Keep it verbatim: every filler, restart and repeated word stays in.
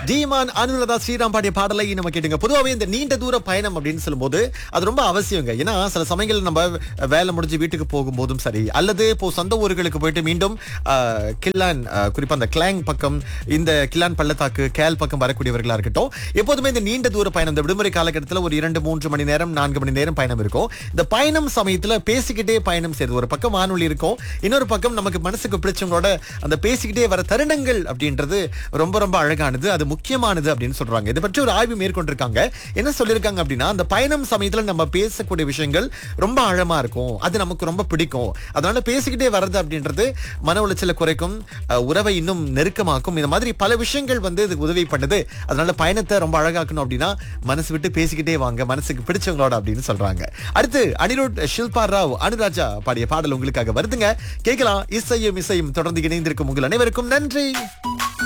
டீமான் அனுராதா ஸ்ரீராம் பாடிய பாடலை நம்ம கேட்டுங்க. பொதுவாகவே இந்த நீண்ட தூர பயணம் அப்படின்னு சொல்லும்போது அது ரொம்ப அவசியங்க. ஏன்னா சில சமயங்கள் நம்ம வேலை முடிஞ்சு வீட்டுக்கு போகும்போதும் சரி, அல்லது இப்போ சொந்த ஊர்களுக்கு போயிட்டு மீண்டும் ஆஹ், கில்லான் ஆஹ், குறிப்பா அந்த கிளாங் பக்கம், இந்த கில்லான் பள்ளத்தாக்கு கேல் பக்கம் வரக்கூடியவர்களா இருக்கட்டும், எப்போதுமே இந்த நீண்ட தூர பயணம் இந்த விடுமுறை காலகட்டத்தில் ஒரு இரண்டு மூன்று மணி நேரம் நான்கு மணி நேரம் பயணம் இருக்கும். இந்த பயணம் சமயத்துல பேசிக்கிட்டே பயணம் செய்யுது. ஒரு பக்கம் வானொலி இருக்கும், இன்னொரு பக்கம் நமக்கு மனசுக்கு பிடிச்சவங்களோட அந்த பேசிக்கிட்டே வர தருணங்கள் அப்படின்றது ரொம்ப ரொம்ப அழகானது, அது முக்கியமானது அப்படின்னு சொல்றாங்க. இதை பற்றி ஒரு ஆய்வு மேற்கொண்டிருக்காங்க. என்ன சொல்லியிருக்காங்க அப்படின்னா, அந்த பயணம் சமயத்துல நம்ம பேசக்கூடிய விஷயங்கள் ரொம்ப ஆழமா இருக்கும், அது நமக்கு ரொம்ப பிடிக்கும். அதனால பேசிக்கிட்டே வர்றது அப்படின்றது மன உளைச்சலை குறைக்கும், அஹ், உறவை இன்னும் நெருக்கமாக்கும். இந்த மாதிரி பல விஷயங்கள் வந்து இதுக்கு உதவி பண்ணுது. அதனால பயணத்தை ரொம்ப அழகாக்கணும் அப்படின்னா மனசு விட்டு பேசிக்கிட்டே வாங்க, மனசுக்கு பிடிச்சவங்களோட அப்படின்னு சொல்றாங்க. அடுத்து அனிருத், ஷில்பா ராவ், அனுராஜா பாடிய பாடல் உங்களுக்காக வருதுங்க. கேட்கலாம். இசையும் இசையும் தொடர்ந்து இணைந்திருக்கும் உங்கள் அனைவருக்கும் நன்றி.